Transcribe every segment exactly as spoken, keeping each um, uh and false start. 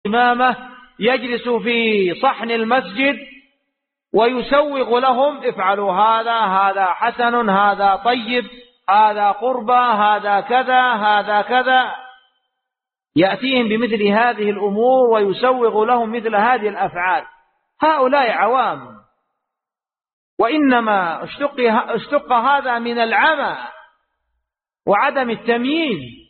إمامه يجلس في صحن المسجد ويسوغ لهم: افعلوا هذا، هذا حسن، هذا طيب، هذا قربى، هذا كذا، هذا كذا. يأتيهم بمثل هذه الأمور ويسوغ لهم مثل هذه الأفعال. هؤلاء عوام، وإنما اشتق, اشتق هذا من العمى وعدم التمييز.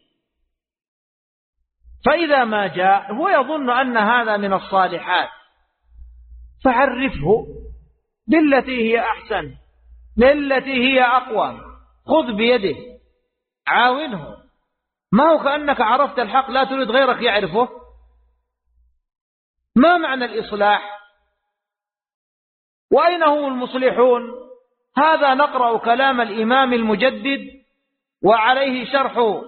فإذا ما جاء هو يظن أن هذا من الصالحات، فعرفه بالتي هي أحسن، بالتي هي أقوى، خذ بيده، عاونه. ما هو كأنك عرفت الحق لا تريد غيرك يعرفه. ما معنى الإصلاح؟ وأين هم المصلحون؟ هذا نقرأ كلام الإمام المجدد وعليه شرح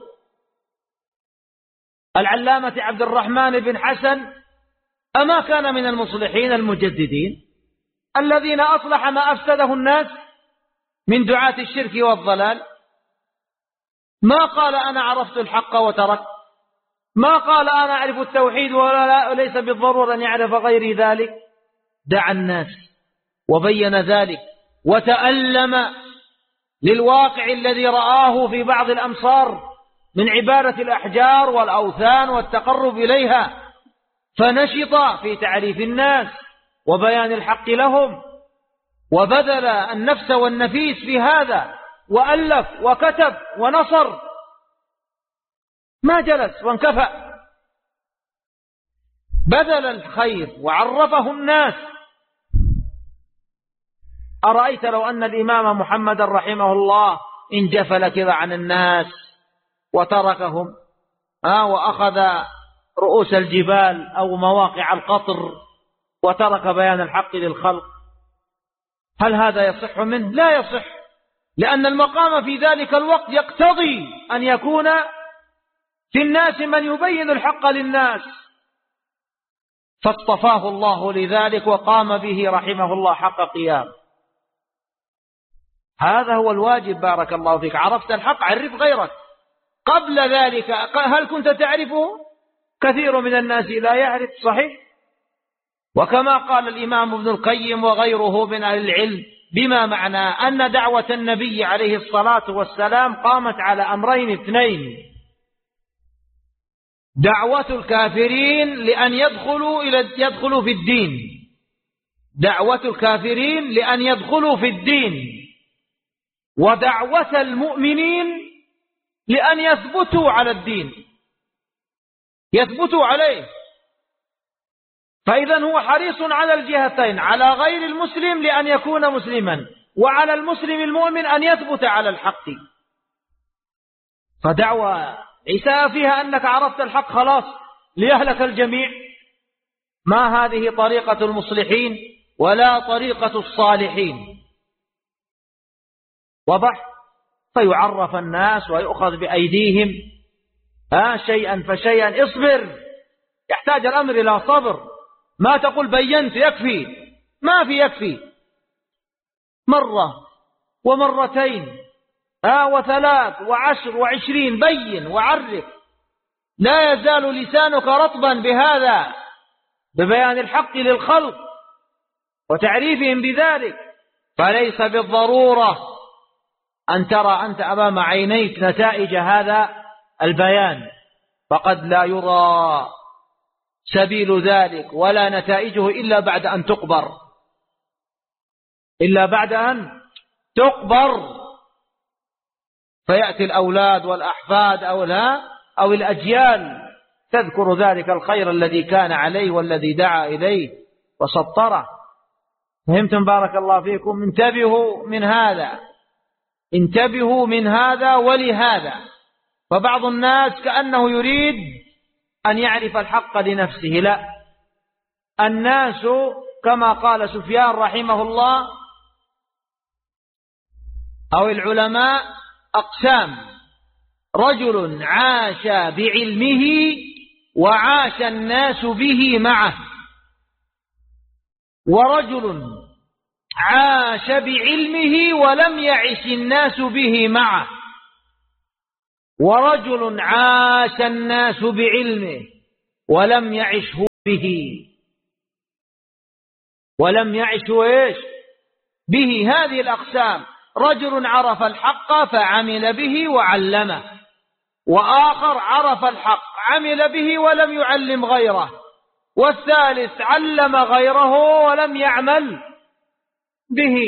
العلامة عبد الرحمن بن حسن. أما كان من المصلحين المجددين الذين أصلح ما أفسده الناس من دعاة الشرك والضلال؟ ما قال أنا عرفت الحق وتركت، ما قال أنا أعرف التوحيد ولا وليس بالضرورة أن يعرف غيري ذلك. دعا الناس وبين ذلك وتألم للواقع الذي رآه في بعض الأمصار من عبادة الأحجار والأوثان والتقرب إليها، فنشط في تعريف الناس وبيان الحق لهم، وبذل النفس والنفيس في هذا، وألف وكتب ونصر، ما جلس وانكفأ، بذل الخير وعرفه الناس. أرأيت لو أن الإمام محمد رحمه الله انجفل كذا عن الناس وتركهم آه وأخذ رؤوس الجبال أو مواقع القطر وترك بيان الحق للخلق، هل هذا يصح منه؟ لا يصح، لأن المقام في ذلك الوقت يقتضي أن يكون في الناس من يبين الحق للناس، فاصطفاه الله لذلك وقام به رحمه الله حق قيام. هذا هو الواجب. بارك الله فيك، عرفت الحق عرف غيرك. قبل ذلك هل كنت تعرفه؟ كثير من الناس لا يعرف، صحيح. وكما قال الإمام ابن القيم وغيره من أهل العلم، بما معنى أن دعوة النبي عليه الصلاة والسلام قامت على أمرين اثنين: دعوة الكافرين لأن يدخلوا إلى يدخلوا في الدين، دعوة الكافرين لأن يدخلوا في الدين، ودعوة المؤمنين لأن يثبتوا على الدين، يثبتوا عليه. فإذا هو حريص على الجهتين، على غير المسلم لأن يكون مسلما، وعلى المسلم المؤمن أن يثبت على الحق. فدعوة عيسى فيها أنك عرفت الحق خلاص ليهلك الجميع. ما هذه طريقة المصلحين ولا طريقة الصالحين. وضح. فيعرف الناس ويؤخذ بأيديهم ها شيئا فشيئا. اصبر، يحتاج الأمر إلى صبر. ما تقول بينت يكفي، ما في يكفي. مرة ومرتين ها وثلاث وعشر وعشرين، بين وعرف. لا يزال لسانك رطبا بهذا، ببيان الحق للخلق وتعريفهم بذلك. فليس بالضرورة أن ترى أنت أمام عينيك نتائج هذا البيان، فقد لا يرى سبيل ذلك ولا نتائجه إلا بعد أن تقبر، إلا بعد أن تقبر، فيأتي الأولاد والأحفاد أو لا أو الأجيال تذكر ذلك الخير الذي كان عليه والذي دعا إليه وسطره. فهمتم؟ بارك الله فيكم. انتبهوا من هذا، انتبهوا من هذا ولهذا. فبعض الناس كأنه يريد أن يعرف الحق لنفسه. لا، الناس كما قال سفيان رحمه الله أو العلماء أقسام: رجل عاش بعلمه وعاش الناس به معه، ورجل عاش بعلمه ولم يعش الناس به معه، ورجل عاش الناس بعلمه ولم يعشه به، ولم يعشوا إيش به. هذه الأقسام: رجل عرف الحق فعمل به وعلمه، وآخر عرف الحق عمل به ولم يعلم غيره، والثالث علم غيره ولم يعمل به.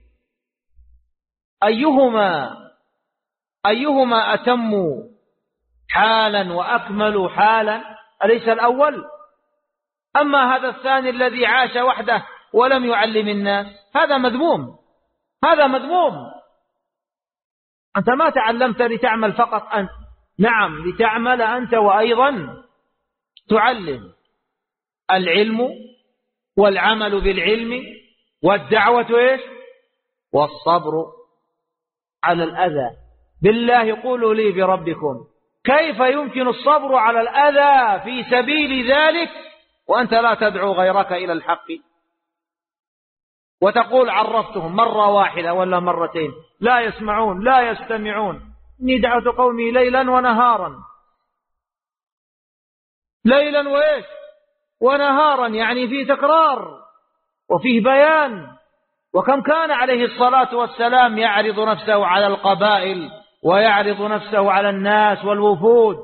أيهما أيهما أتم حالا وأكمل حالا؟ أليس الأول؟ أما هذا الثاني الذي عاش وحده ولم يعلم الناس، هذا مذموم، هذا مذموم. أنت ما تعلمت لتعمل فقط أنت، نعم لتعمل أنت وأيضا تعلم. العلم والعمل بالعلم والدعوة إيش؟ والصبر على الأذى. بالله قولوا لي بربكم، كيف يمكن الصبر على الأذى في سبيل ذلك وأنت لا تدعو غيرك إلى الحق؟ وتقول عرفتهم مرة واحدة ولا مرتين، لا يسمعون لا يستمعون. إني دعوت قومي ليلا ونهارا، ليلا وإيش ونهارا، يعني فيه تكرار وفيه بيان. وكم كان عليه الصلاة والسلام يعرض نفسه على القبائل ويعرض نفسه على الناس والوفود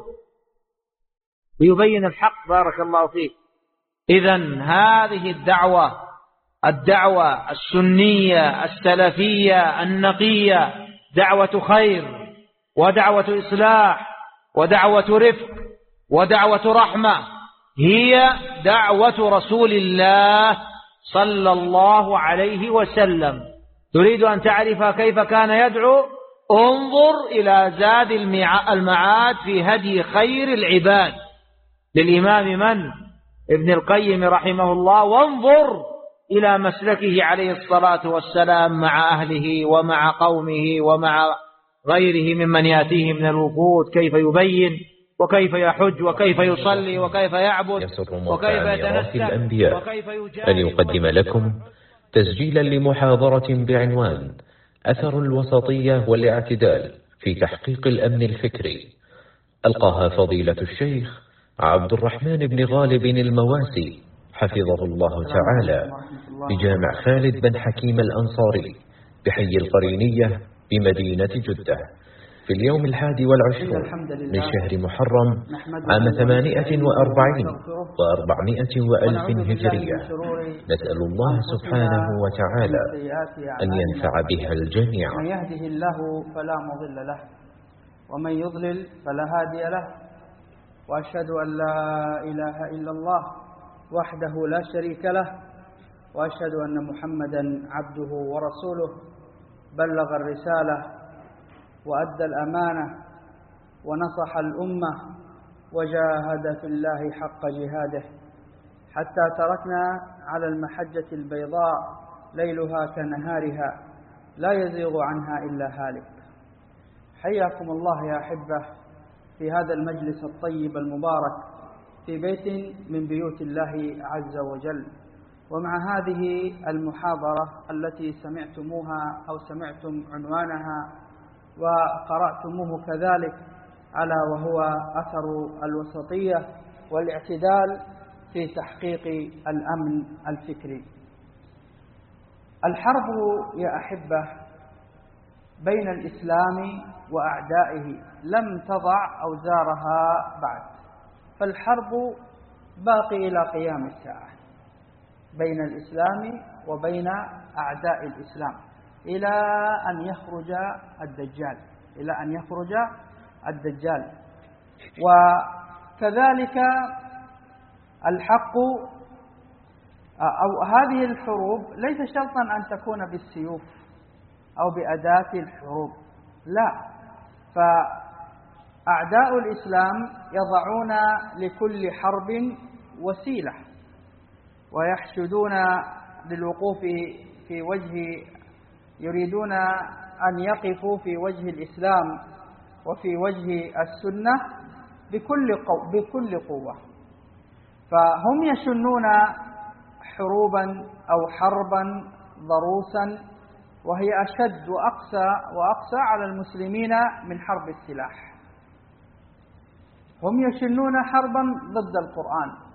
ويبين الحق. بارك الله فيك. إذن هذه الدعوة الدعوة السنية السلفية النقية دعوة خير ودعوة إصلاح ودعوة رفق ودعوة رحمة، هي دعوة رسول الله صلى الله عليه وسلم. تريد أن تعرف كيف كان يدعو؟ انظر إلى زاد المعاد في هدي خير العباد للإمام من؟ ابن القيم رحمه الله، وانظر إلى مسلكه عليه الصلاة والسلام مع أهله ومع قومه ومع غيره ممن يأتيه من الوفود، كيف يبين وكيف يحج وكيف يصلي وكيف يعبد وكيف يتنسك وكيف يجاهد. أن يقدم لكم تسجيلا لمحاضرة بعنوان أثر الوسطية والاعتدال في تحقيق الأمن الفكري، ألقاها فضيلة الشيخ عبد الرحمن بن غالب المواسي حفظه الله تعالى بجامع خالد بن حكيم الأنصاري بحي القرينية بمدينة جدة في اليوم الحادي والعشرون من شهر محرم عام ثمانية وأربعين وأربعمائة وألف هجرية. نسأل الله سبحانه وتعالى أن ينفع بها الجميع. من يهده الله فلا مضل له ومن يضلل فلا هادي له، وأشهد أن لا إله إلا الله وحده لا شريك له، وأشهد أن محمدا عبده ورسوله، بلغ الرسالة وأدى الأمانة ونصح الأمة وجاهد في الله حق جهاده، حتى تركنا على المحجة البيضاء ليلها كنهارها لا يزيغ عنها إلا هالك. حياكم الله يا أحبة في هذا المجلس الطيب المبارك في بيت من بيوت الله عز وجل، ومع هذه المحاضرة التي سمعتموها أو سمعتم عنوانها وقرأتموه كذلك، على وهو أثر الوسطية والاعتدال في تحقيق الأمن الفكري. الحرب يا أحبة بين الإسلام وأعدائه لم تضع أوزارها بعد، فالحرب باقي إلى قيام الساعة بين الإسلام وبين أعداء الإسلام إلى أن يخرج الدجال إلى أن يخرج الدجال. وكذلك الحق أو هذه الحروب ليس شرطا أن تكون بالسيوف أو بأداة الحروب، لا، فأعداء الإسلام يضعون لكل حرب وسيلة ويحشدون للوقوف في وجه، يريدون أن يقفوا في وجه الإسلام وفي وجه السنة بكل قو بكل قوة، فهم يشنون حروبا أو حربا ضروسا وهي أشد وأقسى وأقسى على المسلمين من حرب السلاح. هم يشنون حربا ضد القرآن